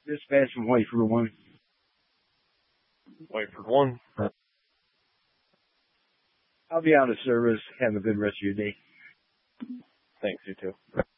Dispatch from Whiteford 1. Whiteford 1. I'll be out of service. Have a good rest of your day. Thanks, you too.